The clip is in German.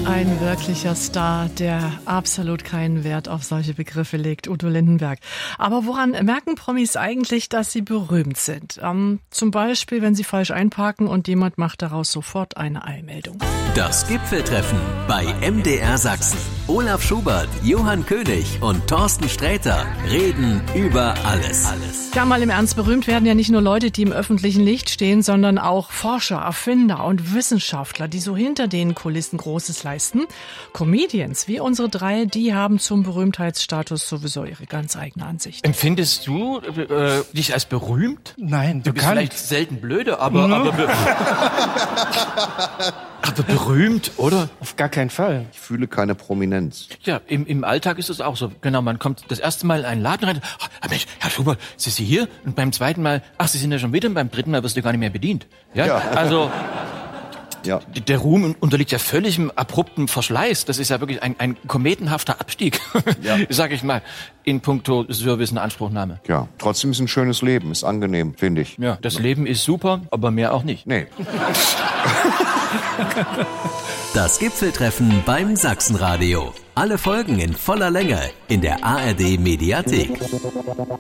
Ein wirklicher Star, der absolut keinen Wert auf solche Begriffe legt, Udo Lindenberg. Aber woran merken Promis eigentlich, dass sie berühmt sind? Zum Beispiel, wenn sie falsch einparken und jemand macht daraus sofort eine Eilmeldung. Das Gipfeltreffen bei MDR Sachsen. Olaf Schubert, Johann König und Thorsten Sträter reden über alles. Ja, mal im Ernst, berühmt werden ja nicht nur Leute, die im öffentlichen Licht stehen, sondern auch Forscher, Erfinder und Wissenschaftler, die so hinter den Kulissen Großes leisten. Comedians wie unsere drei, die haben zum Berühmtheitsstatus sowieso ihre ganz eigene Ansicht. Empfindest du dich als berühmt? Nein, Du bist vielleicht selten blöde, aber berühmt, oder? Auf gar keinen Fall. Ich fühle keine Prominenz. Ja, im Alltag ist es auch so. Genau, man kommt das erste Mal in einen Laden rein. Oh, Mensch, Herr Schubert, sind Sie hier? Und beim zweiten Mal, ach, Sie sind ja schon wieder. Und beim dritten Mal wirst du gar nicht mehr bedient. Ja. Also, Ja. der Ruhm unterliegt ja völligem abruptem Verschleiß. Das ist ja wirklich ein kometenhafter Abstieg, sag ich mal, in puncto Service und Anspruchnahme. Ja, trotzdem ist ein schönes Leben, ist angenehm, finde ich. Ja, das Leben ist super, aber mehr auch nicht. Nee. Das Gipfeltreffen beim Sachsenradio. Alle Folgen in voller Länge in der ARD Mediathek.